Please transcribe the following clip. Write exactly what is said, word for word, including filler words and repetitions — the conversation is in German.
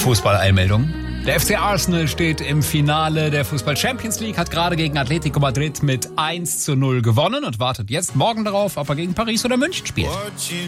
Fußball-Eilmeldung. Der F C Arsenal steht im Finale der Fußball Champions League, hat gerade gegen Atletico Madrid mit eins zu null gewonnen und wartet jetzt morgen darauf, ob er gegen Paris oder München spielt.